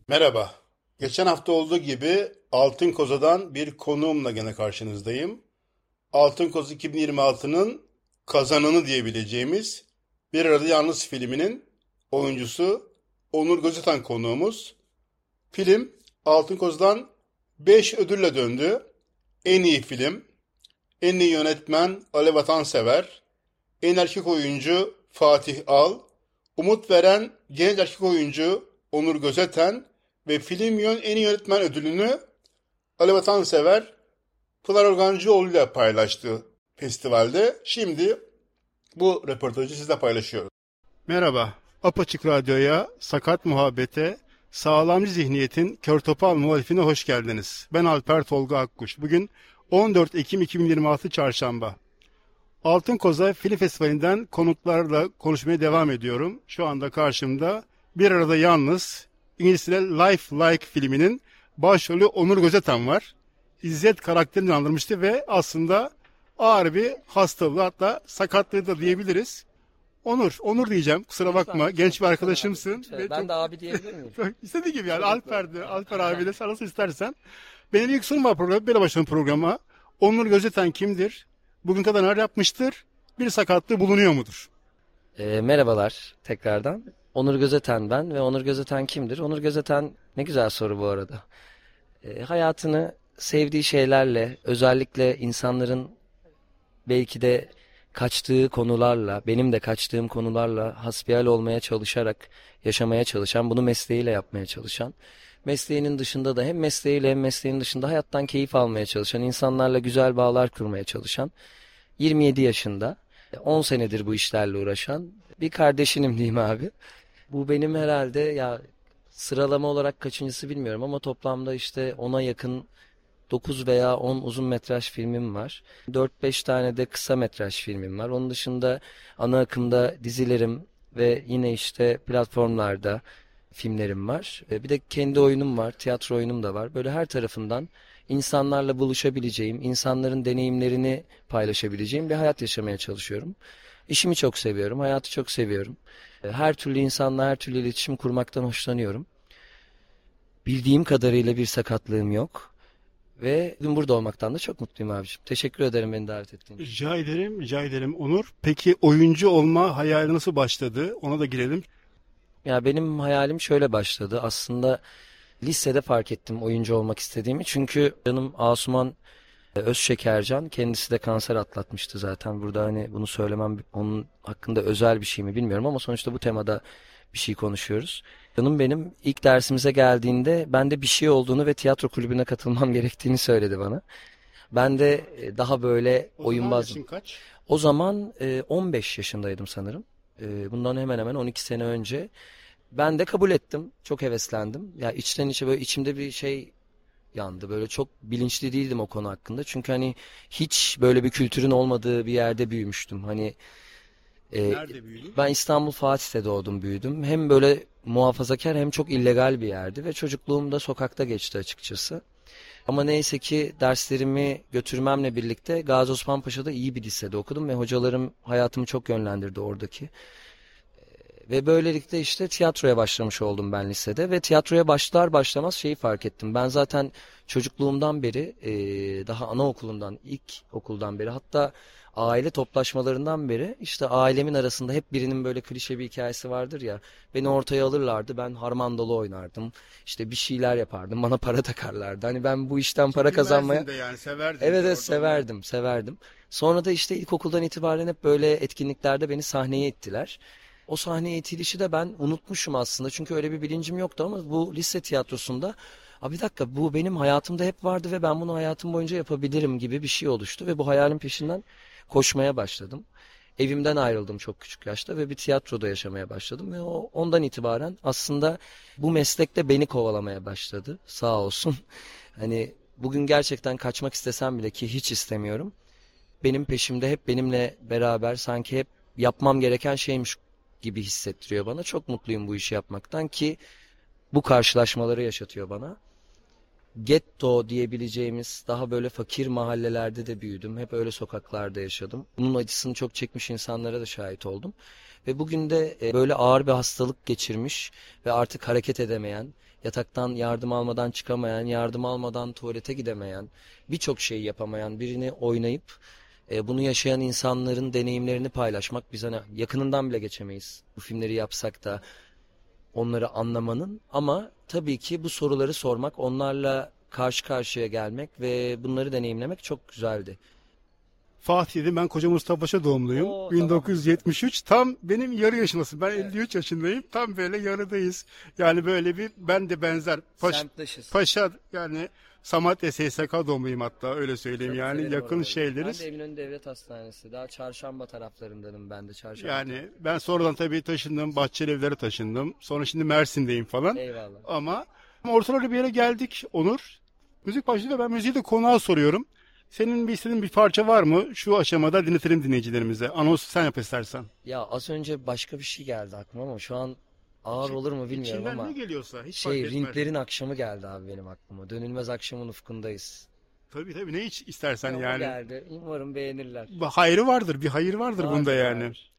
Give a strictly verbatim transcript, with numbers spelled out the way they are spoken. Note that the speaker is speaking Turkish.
Merhaba. Geçen hafta olduğu gibi Altın Koza'dan bir konuğumla gene karşınızdayım. Altın Koza iki bin yirmi altının kazananı diyebileceğimiz Bir Arada Yalnız filminin oyuncusu Onur Gözeten konuğumuz. Film Altın Koza'dan beş ödülle döndü. En iyi film, en iyi yönetmen Ali Vatansever, en erkek oyuncu Fatih Al, umut veren genç erkek oyuncu Onur Gözeten ve film yön en iyi yönetmen ödülünü Ali Vatansever Pınar Organcıoğlu ile paylaştı festivalde. Şimdi bu röportajı sizle paylaşıyorum. Merhaba. Apaçık Radyo'ya, Sakat Muhabbet'e, Sağlamcı Zihniyet'in Kör Topal muhalifine hoş geldiniz. Ben Alper Tolga Akkuş. Bugün on dört Ekim iki bin yirmi altı Çarşamba. Altın Koza Film Festivali'nden konuklarla konuşmaya devam ediyorum. Şu anda karşımda Bir Arada Yalnız, İngilizce'de Life Like filminin başrolü Onur Gözeten var. İzzet karakterini andırmıştı ve aslında ağır bir hastalığı, hatta sakatlığı da diyebiliriz. Onur, Onur diyeceğim, kusura Lütfen, bakma. lütfen, Genç bir lütfen abi, arkadaşımsın. lütfen. Ve Ben çok, de abi diyebilir miyim? istediği gibi yani Çocuklar. Alper'de, Alper abiyle sen nasıl istersen. Benim ilk sorum var programda. Böyle başladım programa. Onur Gözeten kimdir? Bugün kadar neler yapmıştır? Bir sakatlığı bulunuyor mudur? Ee, merhabalar tekrardan. Onur Gözeten ben ve Onur Gözeten kimdir? Onur Gözeten ne güzel soru bu arada. Ee, hayatını sevdiği şeylerle, özellikle insanların belki de kaçtığı konularla, benim de kaçtığım konularla hasbihal olmaya çalışarak yaşamaya çalışan, bunu mesleğiyle yapmaya çalışan, mesleğinin dışında da hem mesleğiyle hem mesleğinin dışında hayattan keyif almaya çalışan, insanlarla güzel bağlar kurmaya çalışan, yirmi yedi yaşında, on senedir bu işlerle uğraşan bir kardeşinim diyeyim abi. Bu benim herhalde ya sıralama olarak kaçıncısı bilmiyorum ama toplamda işte ona yakın dokuz veya on uzun metraj filmim var. dört beş tane de kısa metraj filmim var. Onun dışında ana akımda dizilerim ve yine işte platformlarda filmlerim var. E, Bir de kendi oyunum var, tiyatro oyunum da var. Böyle her tarafından insanlarla buluşabileceğim, insanların deneyimlerini paylaşabileceğim bir hayat yaşamaya çalışıyorum. İşimi çok seviyorum, hayatı çok seviyorum. E, Her türlü insanla her türlü iletişim kurmaktan hoşlanıyorum. Bildiğim kadarıyla bir sakatlığım yok. Ve bugün burada olmaktan da çok mutluyum abiciğim. Teşekkür ederim beni davet ettiğin için. Rica ederim, rica ederim Onur. Peki oyuncu olma hayali nasıl başladı? Ona da girelim. Ya benim hayalim şöyle başladı. Aslında lisede fark ettim oyuncu olmak istediğimi. Çünkü canım Asuman e, Özşekercan kendisi de kanser atlatmıştı zaten. Burada hani bunu söylemem onun hakkında özel bir şey mi bilmiyorum ama sonuçta bu temada bir şey konuşuyoruz. Canım benim ilk dersimize geldiğinde bende bir şey olduğunu ve tiyatro kulübüne katılmam gerektiğini söyledi bana. Ben de e, daha böyle O zaman oyunbaz. yaşın kaç? O zaman e, on beş yaşındaydım sanırım. E, bundan hemen hemen on iki sene önce. Ben de kabul ettim. Çok heveslendim. Ya içten içe böyle içimde bir şey yandı. Böyle çok bilinçli değildim o konu hakkında. Çünkü hani hiç böyle bir kültürün olmadığı bir yerde büyümüştüm. Hani e, Nerede büyüdün? ben İstanbul Fatih'te doğdum, büyüdüm. Hem böyle muhafazakar hem çok illegal bir yerdi ve çocukluğum da sokakta geçti açıkçası. Ama neyse ki derslerimi götürmemle birlikte Gazi Osman Paşa'da iyi bir lisede okudum ve hocalarım hayatımı çok yönlendirdi oradaki. Ve böylelikle işte tiyatroya başlamış oldum ben lisede ve tiyatroya başlar başlamaz şeyi fark ettim. Ben zaten çocukluğumdan beri eee, daha anaokulundan, ilk okuldan beri, hatta aile toplaşmalarından beri işte ailemin arasında hep birinin böyle klişe bir hikayesi vardır ya. Beni ortaya alırlardı, ben harmandalı oynardım, işte bir şeyler yapardım, bana para takarlardı. Hani ben bu işten para kazanmaya... Bilmezdin de yani severdin Evet, de evet, orada olmayı. severdim, severdim. Sonra da işte ilkokuldan itibaren hep böyle etkinliklerde beni sahneye ittiler. O sahneye itilişi de ben unutmuşum aslında. Çünkü öyle bir bilincim yoktu ama bu lise tiyatrosunda, "Aa, bir dakika, bu benim hayatımda hep vardı ve ben bunu hayatım boyunca yapabilirim" gibi bir şey oluştu. Ve bu hayalin peşinden koşmaya başladım. Evimden ayrıldım çok küçük yaşta ve bir tiyatroda yaşamaya başladım. Ve o, ondan itibaren aslında bu meslekte beni kovalamaya başladı. Sağ olsun. Hani bugün gerçekten kaçmak istesem bile, ki hiç istemiyorum, benim peşimde, hep benimle beraber, sanki hep yapmam gereken şeymiş gibi hissettiriyor bana. Çok mutluyum bu işi yapmaktan, ki bu karşılaşmaları yaşatıyor bana. Getto diyebileceğimiz daha böyle fakir mahallelerde de büyüdüm. Hep öyle sokaklarda yaşadım. Bunun acısını çok çekmiş insanlara da şahit oldum. Ve bugün de e, böyle ağır bir hastalık geçirmiş ve artık hareket edemeyen, yataktan yardım almadan çıkamayan, yardım almadan tuvalete gidemeyen, birçok şeyi yapamayan birini oynayıp e, bunu yaşayan insanların deneyimlerini paylaşmak, biz hani yakınından bile geçemeyiz. Bu filmleri yapsak da onları anlamanın, ama tabii ki bu soruları sormak, onlarla karşı karşıya gelmek ve bunları deneyimlemek çok güzeldi. Fatih'de, ben Koca Mustafa Paşa doğumluyum. Oo, bin dokuz yüz yetmiş üç, tam benim yarı yaşındasın. Ben elli üç yaşındayım. Tam böyle yarıdayız. Yani böyle bir, ben de benzer. Paş, Semtleşiz. Paşa yani, Samatya S S K doğumluyum hatta, öyle söyleyeyim. Çok yani severim yakın oraları. şeyleriz. Ben de Eminönü Devlet Hastanesi. Daha Çarşamba taraflarındanım ben de. Çarşamba. Yani ben sonradan tabii taşındım. Bahçelievlere taşındım. Sonra şimdi Mersin'deyim falan. Eyvallah. Ama ortalarda bir yere geldik Onur. Müzik başladı ve ben müziği de konağa soruyorum. Senin bir istediğin bir parça var mı? Şu aşamada dinletelim dinleyicilerimize. Anons sen yap istersen. Ya az önce başka bir şey geldi aklıma ama şu an ağır olur mu bilmiyorum İçinden ama ne geliyorsa hiç fark şey, etmez. Ringlerin akşamı geldi abi benim aklıma. Dönülmez akşamın ufkundayız. Tabii tabii, ne hiç istersen Ya o yani. geldi. Umarım beğenirler. Hayrı vardır, bir hayır vardır Vardır bunda yani. abi.